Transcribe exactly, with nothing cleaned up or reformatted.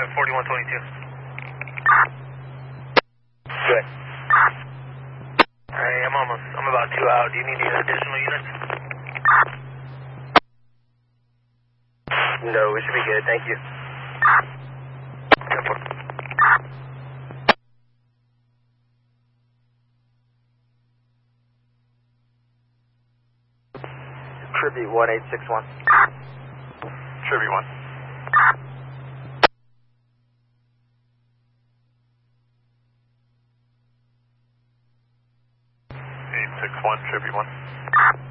five, forty-one twenty-two. Good. Alright, I'm almost, I'm about two out. Do you need any additional units? No, we should be good, thank you. ten four. Tribute one eight six one. Tribute one. eight six one, Tribute one.